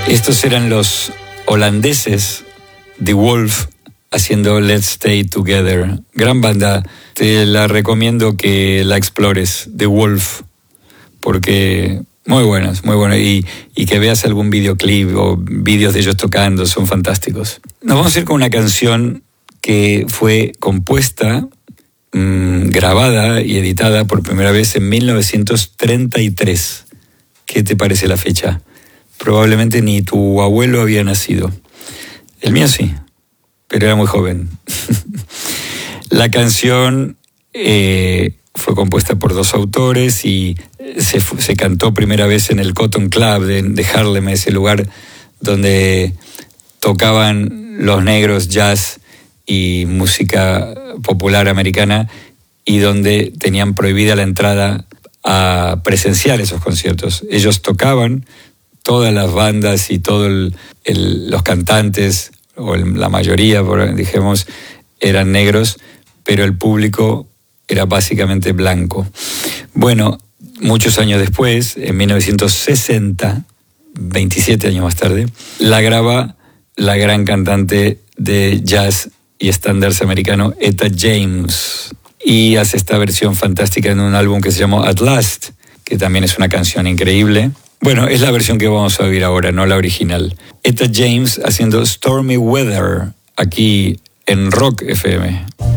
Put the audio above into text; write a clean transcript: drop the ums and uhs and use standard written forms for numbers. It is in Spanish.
Estos eran los holandeses, The Wolf, haciendo Let's Stay Together. Gran banda, te la recomiendo que la explores, The Wolf, porque muy buenas, muy buenas. Y que veas algún videoclip o vídeos de ellos tocando, son fantásticos. Nos vamos a ir con una canción que fue compuesta, grabada y editada por primera vez en 1933. ¿Qué te parece la fecha? Probablemente ni tu abuelo había nacido. El mío sí, pero era muy joven. La canción fue compuesta por dos autores y se cantó primera vez en el Cotton Club de Harlem, ese lugar donde tocaban los negros jazz y música popular americana, y donde tenían prohibida la entrada a presenciar esos conciertos. Ellos tocaban, todas las bandas y todos los cantantes, o la mayoría, dijimos, eran negros, pero el público era básicamente blanco. Bueno, muchos años después, en 1960, 27 años más tarde, la graba la gran cantante de jazz y estándares americano, Etta James, y hace esta versión fantástica en un álbum que se llamó At Last, que también es una canción increíble. Bueno, es la versión que vamos a oír ahora, no la original. Etta James haciendo Stormy Weather, aquí en Rock FM.